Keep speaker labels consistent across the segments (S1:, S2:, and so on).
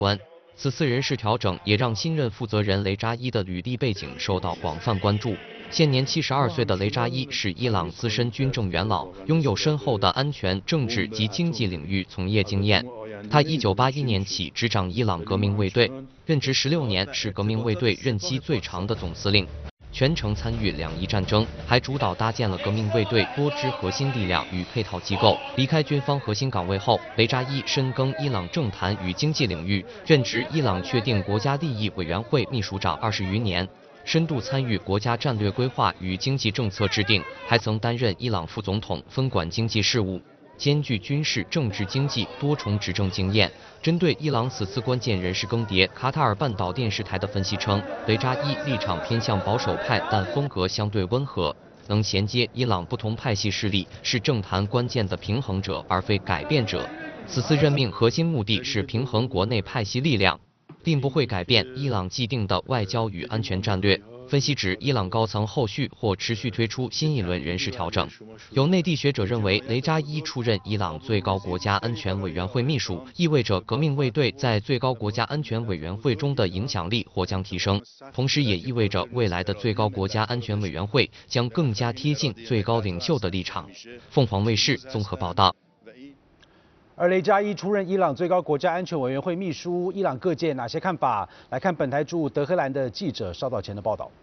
S1: 关。此次人事调整也让新任负责人雷扎伊的履历背景受到广泛关注。现年72岁的雷扎伊是伊朗资深军政元老，拥有深厚的安全、政治及经济领域从业经验。他1981年起执掌伊朗革命卫队，任职16年，是革命卫队任期最长的总司令。 全程参与两伊战争，还主导搭建了革命卫队多支核心力量与配套机构。离开军方核心岗位后，雷扎伊深耕伊朗政坛与经济领域，任职伊朗确定国家利益委员会秘书长20余年，深度参与国家战略规划与经济政策制定，还曾担任伊朗副总统，分管经济事务。 兼具军事、政治、经济多重执政经验。针对伊朗此次关键人事更迭，卡塔尔半岛电视台的分析称，雷扎伊立场偏向保守派，但风格相对温和，能衔接伊朗不同派系势力，是政坛关键的平衡者，而非改变者。此次任命核心目的是平衡国内派系力量，并不会改变伊朗既定的外交与安全战略。 分析指，伊朗高层后续或持续推出新一轮人事调整。有内地学者认为，雷扎伊出任伊朗最高国家安全委员会秘书，意味着革命卫队在最高国家安全委员会中的影响力或将提升，同时也意味着未来的最高国家安全委员会将更加贴近最高领袖的立场。凤凰卫视综合报道。
S2: 而雷扎伊出任伊朗最高国家安全委员会秘书，伊朗各界哪些看法？来看本台驻德黑兰的记者稍早前的报道。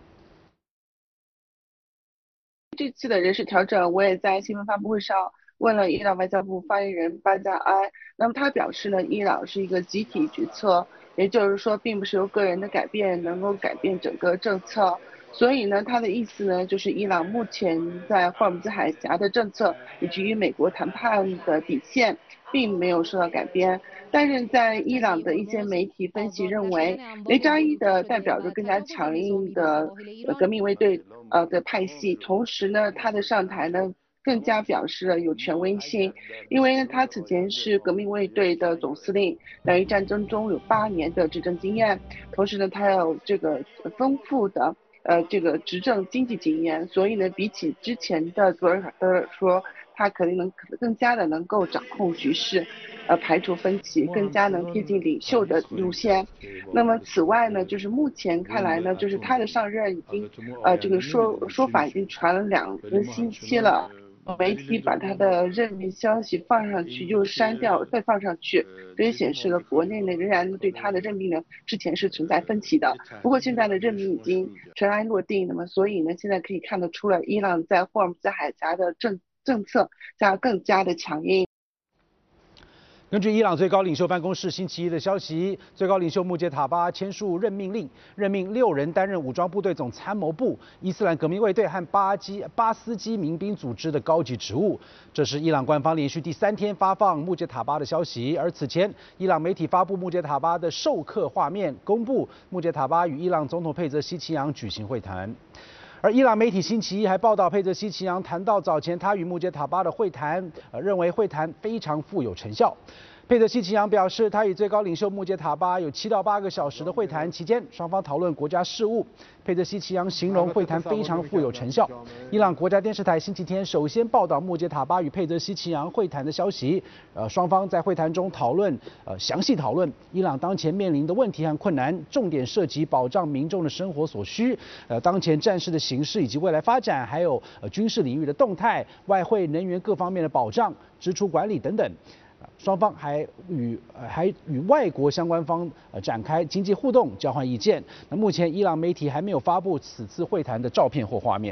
S3: 这次的人事调整，我也在新闻发布会上问了伊朗外交部发言人巴加埃，那么他表示呢，伊朗是一个集体决策，也就是说，并不是由个人的改变能够改变整个政策。 所以呢，他的意思呢，就是伊朗目前在霍尔木兹海峡的政策以及与美国谈判的底线，并没有受到改变。但是在伊朗的一些媒体分析认为，雷扎伊的代表着更加强硬的革命卫队的派系，同时呢，他的上台呢。 更加表示了有权威性，因为呢，他此前是革命卫队的总司令，两伊战争中有8年的执政经验，同时呢，他有这个丰富的这个执政经济经验，所以呢，比起之前的佐尔说，他可能更加的能够掌控局势，排除分歧，更加能贴近领袖的路线。那么此外呢，就是目前看来呢，就是他的上任已经这个说法已经传了2个星期了。 媒体把他的任命消息放上去，又删掉，再放上去，这也显示了国内呢仍然对他的任命呢之前是存在分歧的。不过现在的任命已经尘埃落定，那么所以呢现在可以看得出来，伊朗在霍尔木兹海峡的政策将更加的强硬。
S2: 根据伊朗最高领袖办公室星期一的消息，最高领袖穆杰塔巴签署任命令，任命6人担任武装部队总参谋部、伊斯兰革命卫队和巴斯基民兵组织的高级职务。这是伊朗官方连续第3天发放穆杰塔巴的消息。而此前，伊朗媒体发布穆杰塔巴的授课画面，公布穆杰塔巴与伊朗总统佩泽希奇扬举行会谈。 而伊朗媒体星期一还报道，佩泽希奇扬谈到早前他与穆杰塔巴的会谈，认为会谈非常富有成效。佩泽希奇扬表示，他与最高领袖穆杰塔巴有7到8个小时的会谈，期间双方讨论国家事务。佩泽希奇扬形容会谈非常富有成效。伊朗国家电视台星期天首先报道穆杰塔巴与佩泽希奇扬会谈的消息。双方在会谈中详细讨论伊朗当前面临的问题和困难，重点涉及保障民众的生活所需，当前战事的形势以及未来发展，还有军事领域的动态、外汇、能源各方面的保障、支出管理等等。 双方还与外国相关方展开经济互动，交换意见。那目前伊朗媒体还没有发布此次会谈的照片或画面。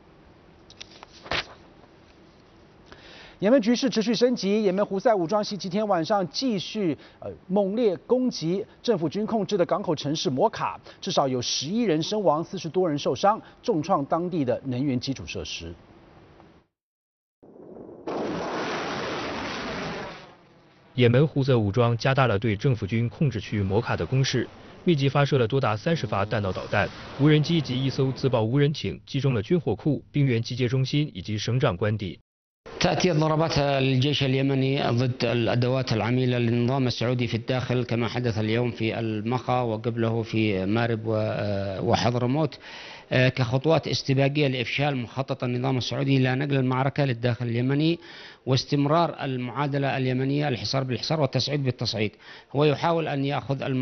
S2: 也门局势持续升级，也门胡塞武装星期天晚上继续猛烈攻击政府军控制的港口城市摩卡，至少有11人身亡，40多人受伤，重创当地的能源基础设施。
S4: 也门胡塞武装加大了对政府军控制区摩卡的攻势，密集发射了多达30发弹道导弹、无人机及1艘自爆无人艇，击中了军火库、兵员集结中心以及省长官邸。
S5: تأتي الضربات الجيش اليمني ضد الأدوات العميلة للنظام السعودي في الداخل كما حدث اليوم في المخا وقبله في مارب وحضرموت كخطوات استباقية لإفشال مخطط النظام السعودي إلى نقل المعركة للداخل اليمني واستمرار المعادلة اليمنية الحصار بالحصار والتصعيد بالتصعيد. هو يحاول أن يأخذ